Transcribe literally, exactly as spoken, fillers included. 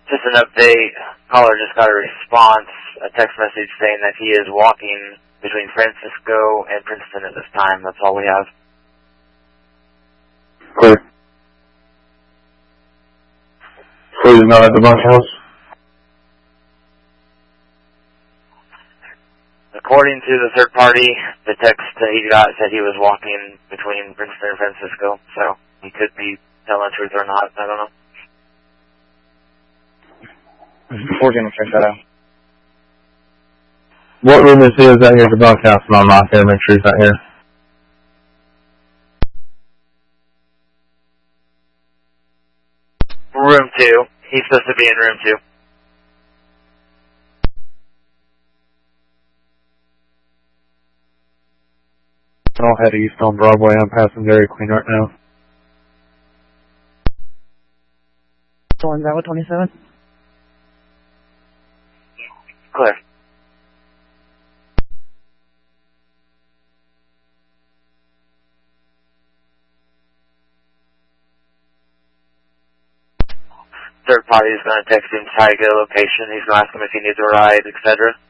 Just an update. Caller just got a response, a text message saying that he is walking between Francisco and Princeton at this time. That's all we have. Clear. So he's not at the bunkhouse? According to the third party, the text that he got said he was walking between Princeton and Francisco, so he could be telling the truth or not. I don't know. We're going to check that out. What room is he? Is that here at the bunkhouse? And I'm not here. Make sure he's not here. Room two. He's supposed to be in room two. I'll head east on Broadway. I'm passing Dairy Queen right now. Storm Bravo twenty-seven. Clear. Third party is going to text him, try to get a location. He's going to ask him if he needs a ride, et cetera.